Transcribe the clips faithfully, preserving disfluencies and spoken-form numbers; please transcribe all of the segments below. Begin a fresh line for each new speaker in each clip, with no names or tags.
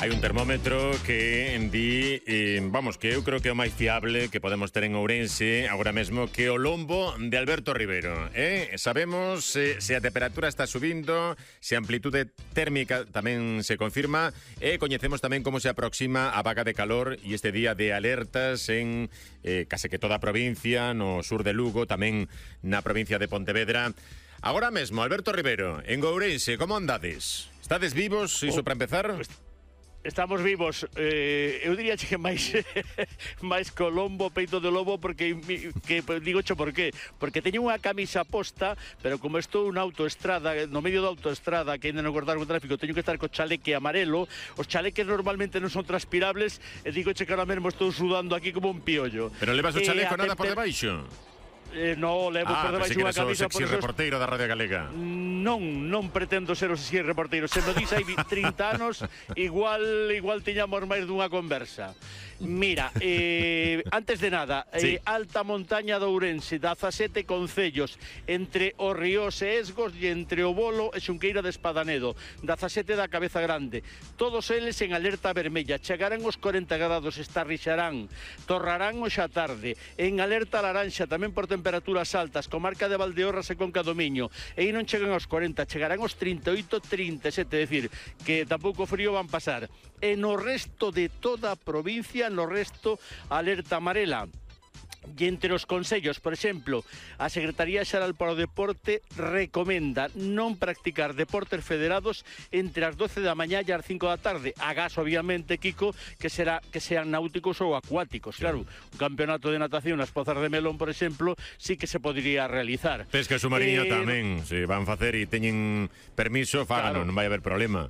Hai un termómetro que di, eh, vamos, que eu creo que é o máis fiable que podemos ter en Ourense agora mesmo, que o lombo de Alberto Rivero. Eh? Sabemos eh, se a temperatura está subindo, se a amplitude térmica tamén se confirma, e coñecemos tamén como se aproxima a vaga de calor e este día de alertas en eh, case que toda a provincia, no sur de Lugo, tamén na provincia de Pontevedra. Agora mesmo, Alberto Rivero, en Ourense, como andades? Estades vivos, iso para empezar?
Estamos vivos, eh, eu diría que máis máis colombo, peito de lobo, porque que digo cho por qué, porque teño unha camisa posta, pero como estou na autoestrada, no medio da autoestrada, que ainda non cortaron o tráfico, teño que estar co chaleque amarelo. Os chaleques normalmente non son transpirables, e digo che que ahora mesmo estou sudando aquí como un piollo.
Pero levas o chaleco,
eh,
nada por debaixo?
Eh, no, levo
ah,
por debaixo unha camisa.
Ah, pensei que eres o sexy reporteiro da Radio Galega.
Non, non pretendo ser o sexy reporteiro. Se me dis hai trinta anos, igual igual tiñamos máis dunha conversa. Mira, eh, antes de nada,
sí.
eh, alta montaña de Ourense, dezasete concellos, entre os ríos e Esgos e entre o Bolo e Xunqueira de Espadanedo, dezasete da Cabeza Grande, todos eles en alerta vermella. Chegarán os corenta grados, estarrixarán, torrarán hoxe a tarde, en alerta laranxa tamén por temperaturas altas, comarca de Valdeorras e Conca do Miño, e aí non chegan aos corenta, chegarán aos trinta e oito, trinta e sete, é dicir, que tampouco frío van pasar. E no resto de toda a provincia, no resto, alerta amarela. E entre os consellos, por exemplo, a Secretaría Xeral para o Deporte recomenda non practicar deportes federados entre as doce da mañá e as cinco da tarde. Agás, obviamente, Kiko, que será que sean náuticos ou acuáticos. Sí. Claro, un campeonato de natación nas Pozas de Melón, por exemplo, sí que se podría realizar.
Pesca submarina
eh,
tamén, se van facer e teñen permiso, fágano, claro. Non vai haber problema.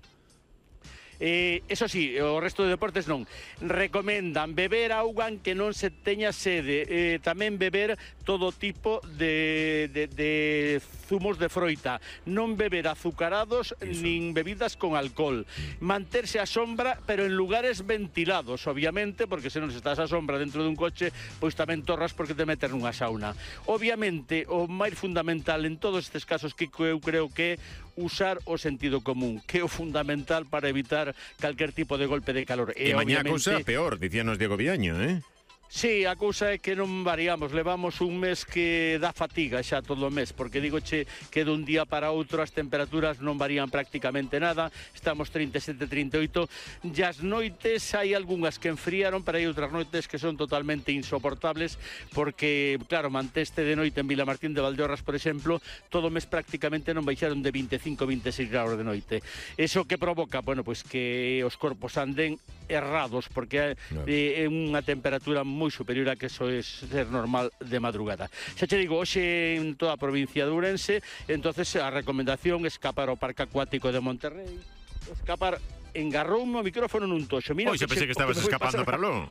Eh, eso sí, o resto de deportes non. Recomendan beber auga en que non se teña sede, eh, tamén beber todo tipo de, de, de zumos de froita, non beber azucarados eso. Nin bebidas con alcohol, manterse á sombra pero en lugares ventilados, obviamente, porque se non estás á sombra dentro dun coche, pois tamén torras porque te metes nunha sauna. Obviamente, o máis fundamental en todos estes casos, que eu creo que usar o sentido común, que é o fundamental para evitar calquer tipo de golpe de calor.
E, e mañá a cousa peor, dicíanos Diego Viaño, eh?
Sí, a cousa é que non variamos, levamos un mes que dá fatiga xa todo o mes, porque digoche que dun día para outro as temperaturas non varían prácticamente nada, estamos trinta e sete, trinta e oito, e as noites hai algunhas que enfriaron, pero hai outras noites que son totalmente insoportables, porque, claro, manteste de noite en Vilamartín de Valdeorras, por exemplo, todo o mes prácticamente non baixaron de vinte e cinco, vinte e seis grados de noite. Eso que provoca, bueno, pois que os corpos anden errados, porque no. é unha temperatura moi superior a que eso é ser normal de madrugada. Xa che digo, hoxe en toda a provincia de Ourense, entonces a recomendación é escapar ao Parque Acuático de Monterrey, escapar, engarroume o micrófono nun toxo. Mira,
Oi, xa pensei que estabas escapando para lo.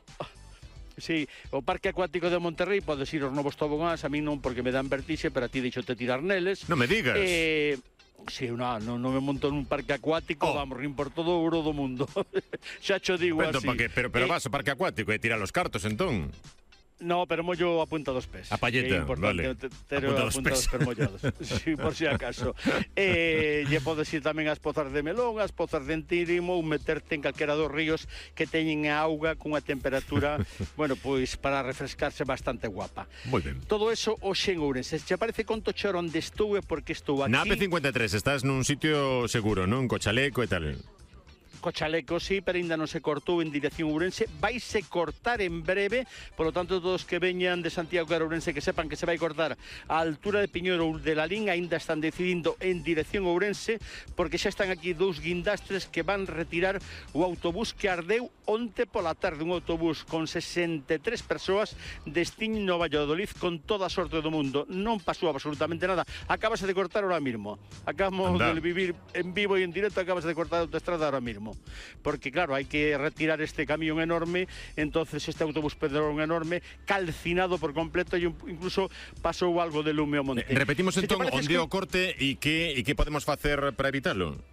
Sí, o Parque Acuático de Monterrey podes ir aos novos tobogáns, a mí non porque me dan vertixe, pero a ti deixote tirar neles.
Non me digas.
Eh, sí, no, no, non me monto nun parque acuático, oh. Vamos, rin por todo o ouro do mundo. Xa cho digo
pero,
así.
Que, pero, pero
eh,
vas ao parque acuático e tirar os cartos, entón?
No, pero mollo a punta dos pés.
A palleta, vale.
Ter a punta dos pés mollados. Sí, por si acaso. Eh, lle podes ir tamén ás Pozas de Melón, ás Pozas de Entírimo, ou meterte en calquera dos ríos que teñen a auga cunha temperatura, bueno, pois para refrescarse bastante guapa.
Moi ben.
Todo eso hoxe en Ourense. Se parece conto choro onde estou e porque estou aquí.
Na A P cincuenta e tres estás nun sitio seguro, non? Co chaleco e tal.
Co chaleco, sí, pero ainda non se cortou en dirección Ourense. Vaise cortar en breve, por lo tanto, todos que veñan de Santiago a Ourense que sepan que se vai cortar a altura de Piñoro de la Lín, ainda están decidindo en dirección Ourense, porque xa están aquí dous guindastres que van retirar o autobús que ardeu onte pola tarde, un autobús con sesenta e tres persoas destino a Valladolid con toda a sorte do mundo. Non pasou absolutamente nada. Acabase de cortar ahora mismo. Acabamos Anda. de vivir en vivo e en directo, acabase de cortar a autoestrada ahora mismo. Porque claro, hai que retirar este camión enorme, entonces este autobús pedrón enorme calcinado por completo e incluso pasou algo de lume ao monte.
Eh, repetimos entón onde o corte e que e que podemos facer para evitalo?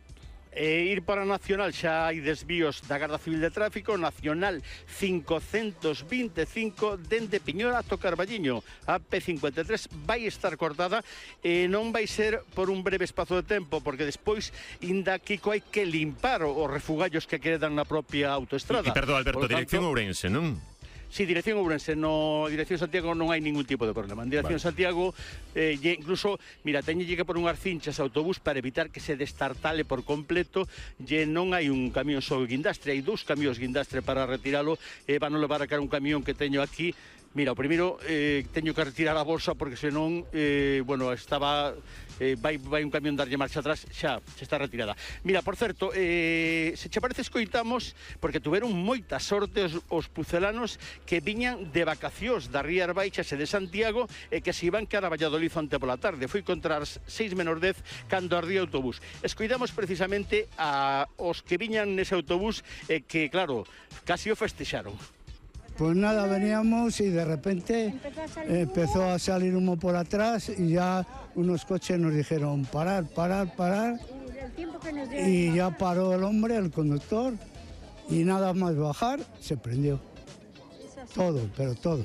E ir para a Nacional xa hai desvíos da Garda Civil de Tráfico, Nacional cincocentos vinte e cinco dende Piñor ata Carballiño. A P cincuenta e tres vai estar cortada e non vai ser por un breve espazo de tempo, porque despois inda Kiko hai que limpar os refugallos que quedan na propia autoestrada.
E, perdón, Alberto, dirección Ourense, non?
Sí, dirección Ourense, no dirección Santiago non hai ningún tipo de problema. En dirección vale. Santiago, eh, incluso, mira, teñe que por unhas cinchas autobús para evitar que se destartale por completo, lle non hai un camión só guindastre, hai dous camións guindastre para retiralo, e eh, van a levar a cara un camión que teño aquí. Mira, o primeiro eh, teño que retirar a bolsa porque senón, eh, bueno, estaba... Eh, vai, vai un camión darlle marcha atrás, xa, xa está retirada. Mira, por certo, eh, se che parece escoitamos, porque tuveron moita sorte os, os pucelanos que viñan de vacacións das Rías Baixas e de Santiago e que se iban cara a Valladolid onte pola tarde. Foi contra as seis menos dez cando ardía o autobús. Escoitamos precisamente a os que viñan nese autobús e que, claro, casi o festexaron.
Pues nada, veníamos y de repente empezó a salir humo por atrás y ya unos coches nos dijeron parar, parar, parar. Y ya paró el hombre, el conductor, y nada más bajar, se prendió. Todo, pero todo.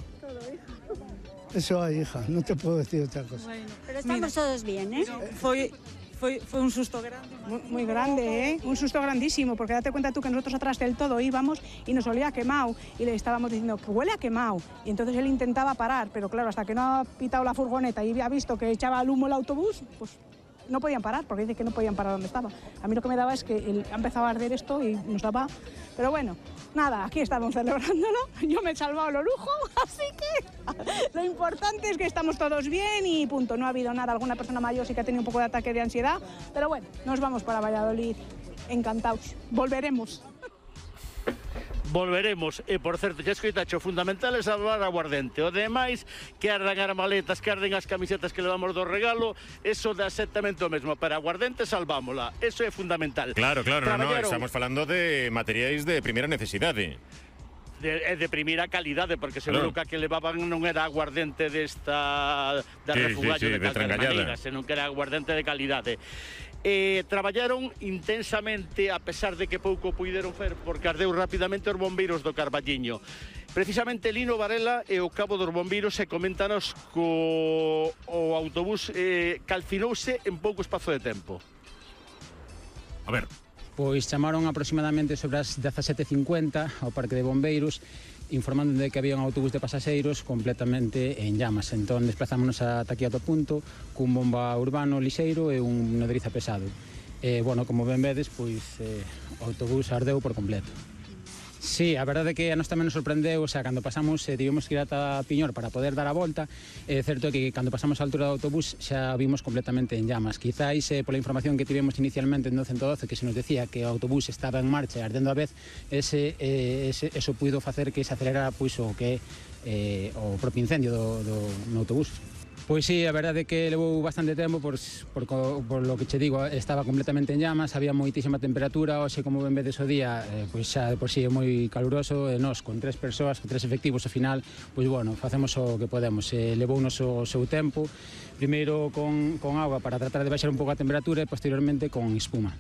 Eso hay, hija, no te puedo decir otra cosa.
Bueno, pero estamos todos bien, ¿eh?
Fue... Fue, fue un susto grande.
Muy, muy grande, ¿eh? Un susto grandísimo, porque date cuenta tú que nosotros atrás del todo íbamos y nos olía a quemado y le estábamos diciendo que huele a quemado. Y entonces él intentaba parar, pero claro, hasta que no ha pitado la furgoneta y ha visto que echaba el humo el autobús, pues no podían parar, porque dice que no podían parar donde estaba. A mí lo que me daba es que él, ha empezado a arder esto y nos daba... Pero bueno, nada, aquí estamos celebrándolo. Yo me he salvado lo lujo, así que lo importante es que estamos todos bien y punto. No ha habido nada, alguna persona mayor sí que ha tenido un poco de ataque de ansiedad, pero bueno, nos vamos para Valladolid encantados. Volveremos.
Volveremos, e por certo, xa escoitacho, o fundamental é salvar a aguardente. O demais, que arden as maletas, que arden as camisetas que levamos do regalo, eso dá exactamente o mesmo. Para a aguardente salvámola, eso é fundamental.
Claro, claro, no, no, estamos falando de materiais de primeira necesidade.
De, de primeira calidade, porque seguro claro. que a que levaban non era aguardente desta da
sí,
refugallo
sí, sí,
de calquer maneira, senón que era aguardente de calidade. Eh, traballaron intensamente, a pesar de que pouco puideron fer, porque ardeu rapidamente os bombeiros do Carballiño. Precisamente Lino Varela e o cabo dos bombeiros se coméntanos co o autobús eh, calcinouse en pouco espazo de tempo.
A ver.
Pois chamaron aproximadamente sobre as dezasete cincuenta ao Parque de Bombeiros, informando de que había un autobús de pasaxeiros completamente en llamas. Entón desplazámonos ata aquí ao punto cun bomba urbano lixeiro e un nodriza pesado. E, bueno, como ben vedes, pois eh, o autobús ardeu por completo. Sí, a verdade é que a nos tamén nos sorprendeu, o sea, cando pasamos, eh, tivemos que ir ata Piñor para poder dar a volta, é eh, certo que cando pasamos a altura do autobús xa vimos completamente en llamas. Quizáis, eh, pola información que tivemos inicialmente no ciento doce, que se nos decía que o autobús estaba en marcha e ardendo a vez, ese, eh, ese, eso puido facer que se acelerara pois, o que eh, o propio incendio do, do, no autobús. Pois sí, a verdade é que levou bastante tempo por, por, por lo que che digo, estaba completamente en llamas, había moitísima temperatura, hoxe como ben vedes o día, eh, pois xa de por si sí é moi caluroso, e nós con tres persoas, con tres efectivos ao final, pois bueno, facemos o que podemos, eh, levounos o seu tempo, primeiro con, con agua para tratar de baixar un pouco a temperatura e posteriormente con espuma.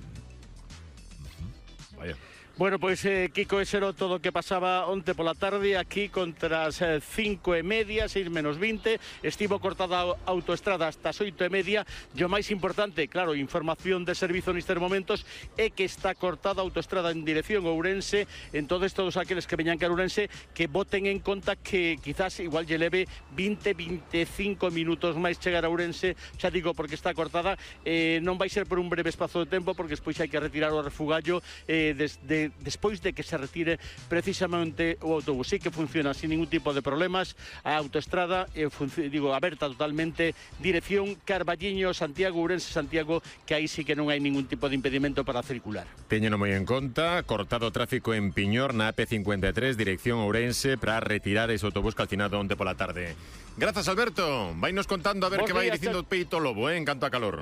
Vaya. Bueno, pois, eh, Kiko, ese era todo o que pasaba onte pola tarde aquí contra as eh, cinco e media, seis menos vinte. Estivo cortada a autoestrada hasta as oito e media. E o máis importante, claro, información de servizo nestes momentos, é que está cortada a autoestrada en dirección Ourense. Entonces, todos aqueles que veñan que a Ourense, que boten en conta que quizás igual lle leve vinte, veinticinco minutos máis chegar a Ourense. Xa digo, porque está cortada. Eh, non vai ser por un breve espazo de tempo, porque despois hai que retirar o refugallo eh, desde despois de que se retire precisamente o autobús. Sí que funciona sin ningún tipo de problemas a autoestrada, eh, digo, aberta totalmente, dirección Carballiño, Santiago, Ourense, Santiago, que aí sí que non hai ningún tipo de impedimento para circular.
Téñeno moi en conta, cortado o tráfico en Piñor na A P cincuenta e tres, dirección Ourense, para retirar ese autobús calcinado onte pola tarde. Grazas, Alberto. Vainos contando a ver que vai dicindo o Peito Lobo, eh, en canto a calor.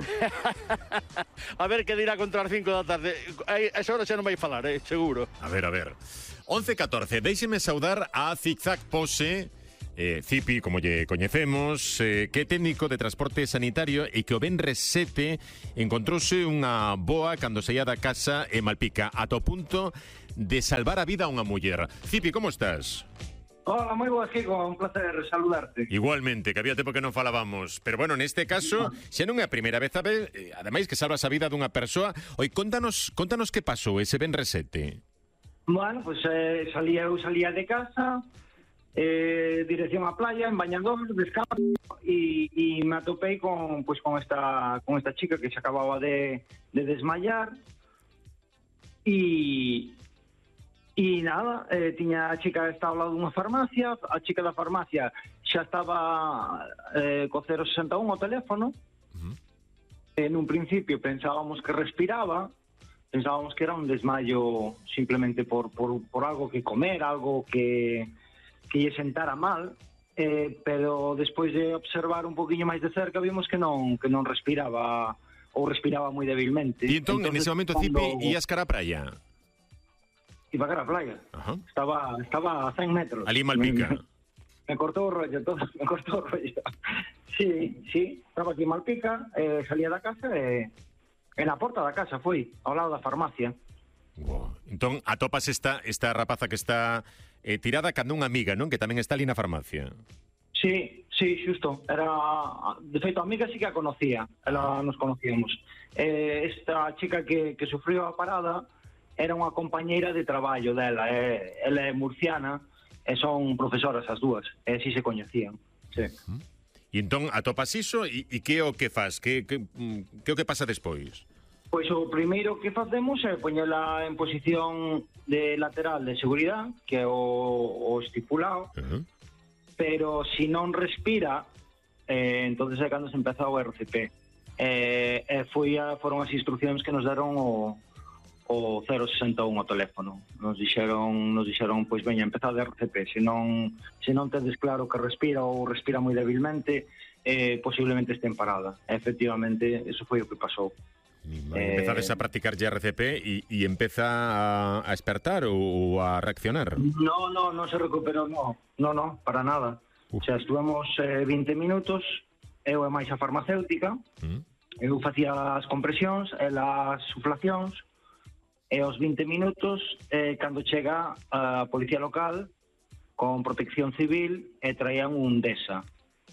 A ver que dirá contra as cinco da tarde. A esa hora xa non vai falar, eh, seguro.
A ver, a ver. once catorce, déixeme saudar a Zigzag Pose, eh, Cipi, como lle coñecemos, eh, que é técnico de transporte sanitario e que o venres sete encontrouse unha boa cando saía da casa en Malpica, ata o punto de salvar a vida a unha muller. Cipi, como estás?
Hola, moi boas, Kiko, un placer saludarte.
Igualmente, que había tempo que non falábamos. Pero bueno, neste caso, xa non é a primeira vez a vez, eh, ademais que salvas a vida dunha persoa. Oi, contanos, contanos que pasou ese venres sete.
Bueno, pues eh, salía, eu salía de casa, eh, dirección á playa, en bañador, descalzo, e, e me atopei con, pues, con, esta, con esta chica que se acababa de, de desmayar. E... E nada, eh, tiña a chica que estaba ao lado dunha farmacia, a chica da farmacia xa estaba eh, co cero sesenta e un ao teléfono. Uh-huh. En un principio pensábamos que respiraba, pensábamos que era un desmayo simplemente por, por, por algo que comer, algo que, que lle sentara mal, eh, pero despois de observar un poquinho máis de cerca vimos que non, que non respiraba ou respiraba moi débilmente.
E entón, en ese momento, cuando... Cipi, ías cara a praia?
Iba cara a playa. Ajá. Estaba estaba a cen metros.
Ali en Malpica.
Me, me cortou o rollo todo, me cortou o rollo. Sí, sí, estaba aquí en Malpica, eh, salía da casa e eh, en a porta da casa foi, ao lado da farmacia.
Wow. Entón, atopas esta esta rapaza que está eh, tirada cando unha amiga, non? Que tamén está ali na farmacia.
Sí, sí, xusto. Era, de feito, a amiga sí que a conocía, ela nos conocíamos. Eh, esta chica que, que sufriu a parada era unha compañeira de traballo dela, é, ela é murciana e son profesoras as dúas, e así se coñecían. Sí.
E entón atopas iso e, e que é o que faz? Que, que, que é o que pasa despois?
Pois o primeiro que facemos é poñela en posición de lateral de seguridade, que é o, o estipulado, uh-huh. Pero se si non respira, eh, entonces é cando se empeza o R C P. Eh, e foi a, foron as instruccións que nos deron o o cero sesenta e un ao teléfono. Nos dixeron, nos dixeron, pois veña, empezar de R C P, se non se non tedes claro que respira ou respira moi débilmente, eh, posiblemente este en parada. E, efectivamente, eso foi o que pasou.
Eh, Empezades a practicar ya R C P e, e empeza a, a espertar ou a reaccionar?
No, no, non se recuperou, no, no, no, para nada. Uh. O sea, estuvemos eh, vinte minutos, eu e máis a farmacéutica, uh. eu facía as compresións, elas suflacións, e aos vinte minutos, eh, cando chega a policía local con protección civil e traían un DESA.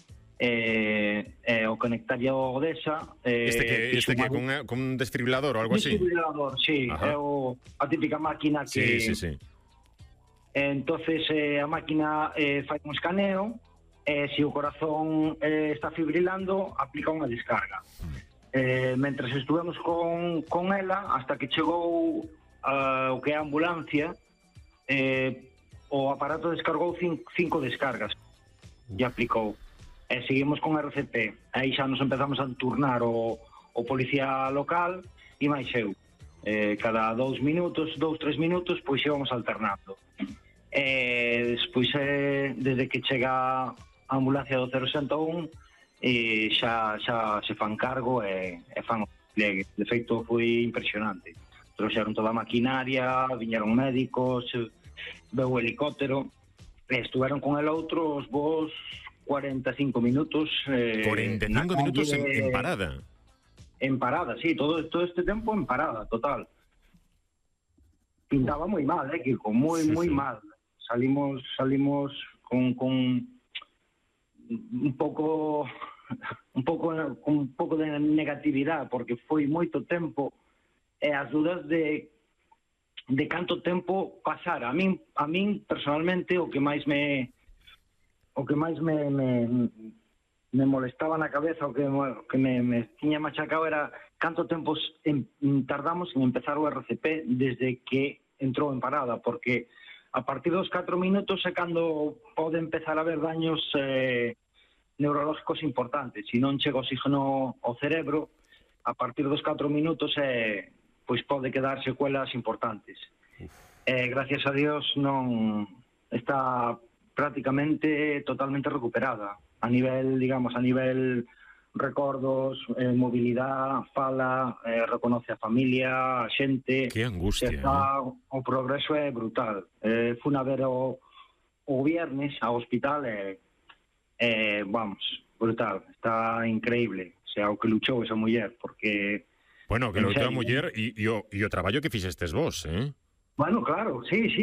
Eh, eh, o conectaría o DESA... Eh,
este que, este que con, con un desfibrilador ou algo así?
Desfibrilador, sí. É o, a típica máquina que...
Sí, sí, sí.
Entonces eh, a máquina eh, fai un escaneo e eh, se o corazón eh, está fibrilando, aplica unha descarga. Mm. Eh, mentres estuvemos con, con ela hasta que chegou uh, o que é a ambulancia, eh, o aparato descargou cinco, cinco descargas e aplicou, e seguimos con R C P. Aí xa nos empezamos a turnar o, o policía local e máis eu, eh, cada dous minutos, dous, tres minutos, pois íbamos alternando. E despois eh, desde que chega a ambulancia do cero sesenta e un e xa, xa se fan cargo e, e fan o pliegue. De feito, foi impresionante. Trouxeron toda a maquinaria, viñeron médicos, veu o helicóptero, e estuveron con el outros vos cuarenta e cinco minutos. Eh,
cuarenta e cinco minutos en, en parada?
En parada, sí, todo, todo este tempo en parada, total. Pintaba moi mal, eh, Kiko, moi, sí, moi sí. mal. Salimos, salimos con... con un pouco un pouco un pouco de negatividade porque foi moito tempo e as dudas de de canto tempo pasar. A min a min personalmente o que máis me o que máis me me, me molestaba na cabeza, o que que me, me tiña machacado era canto tempo en, tardamos en empezar o R C P desde que entrou en parada, porque a partir dos catro minutos é cando pode empezar a haber daños eh, neurológicos importantes. Se non chega oxígeno ao cerebro, a partir dos catro minutos eh, pois pode quedar secuelas importantes. Eh, gracias a Dios non está prácticamente totalmente recuperada. A nivel, digamos, a nivel recordos, eh, mobilidade, fala, eh, reconoce a familia, a xente.
Que angustia.
Está,
eh?
O progreso é brutal. Eh, fun a ver o, o viernes ao hospital e eh, vamos, brutal, está increíble, o sea, o que luchou esa muller, porque...
Bueno, que luchou a muller e, e, o, e o traballo que fixestes vos, eh?
Bueno, claro, sí, sí.